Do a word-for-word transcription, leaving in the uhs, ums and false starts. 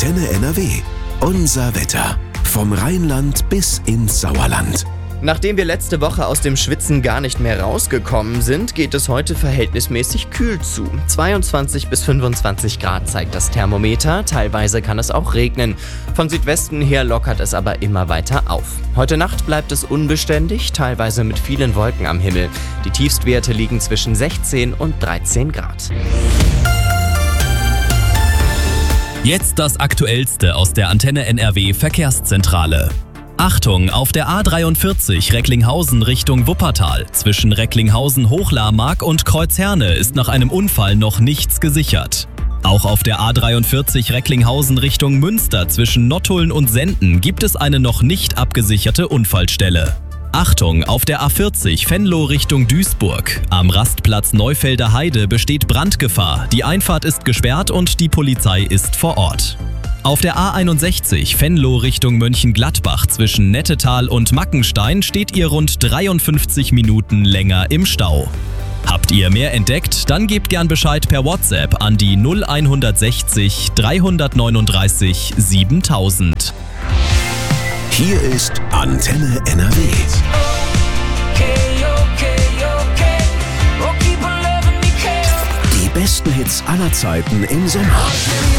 Antenne N R W. Unser Wetter. Vom Rheinland bis ins Sauerland. Nachdem wir letzte Woche aus dem Schwitzen gar nicht mehr rausgekommen sind, geht es heute verhältnismäßig kühl zu. zweiundzwanzig bis fünfundzwanzig Grad zeigt das Thermometer, teilweise kann es auch regnen. Von Südwesten her lockert es aber immer weiter auf. Heute Nacht bleibt es unbeständig, teilweise mit vielen Wolken am Himmel. Die Tiefstwerte liegen zwischen sechzehn und dreizehn Grad. Jetzt das Aktuellste aus der Antenne N R W Verkehrszentrale. Achtung, auf der A dreiundvierzig Recklinghausen Richtung Wuppertal. Zwischen Recklinghausen-Hochlarmark und Kreuzherne ist nach einem Unfall noch nichts gesichert. Auch auf der A dreiundvierzig Recklinghausen Richtung Münster zwischen Nottuln und Senden gibt es eine noch nicht abgesicherte Unfallstelle. Achtung, auf der A vierzig Venlo Richtung Duisburg. Am Rastplatz Neufelder Heide besteht Brandgefahr. Die Einfahrt ist gesperrt und die Polizei ist vor Ort. Auf der A einundsechzig Venlo Richtung Mönchengladbach zwischen Nettetal und Mackenstein steht ihr rund dreiundfünfzig Minuten länger im Stau. Habt ihr mehr entdeckt? Dann gebt gern Bescheid per WhatsApp an die null hundertsechzig dreihundertneununddreißig siebentausend. Hier ist Antenne N R W. Die besten Hits aller Zeiten im Sommer.